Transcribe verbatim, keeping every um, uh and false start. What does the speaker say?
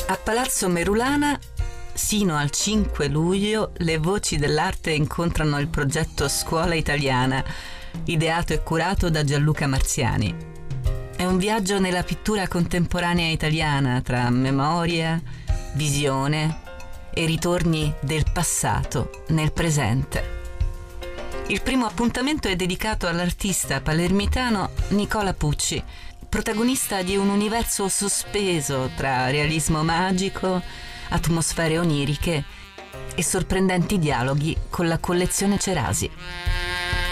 A Palazzo Merulana, sino al cinque luglio, le voci dell'arte incontrano il progetto Scuola Italiana, ideato e curato da Gianluca Marziani. È un viaggio nella pittura contemporanea italiana tra memoria, visione e ritorni del passato nel presente. Il primo appuntamento è dedicato all'artista palermitano Nicola Pucci, protagonista di un universo sospeso tra realismo magico, atmosfere oniriche e sorprendenti dialoghi con la collezione Cerasi.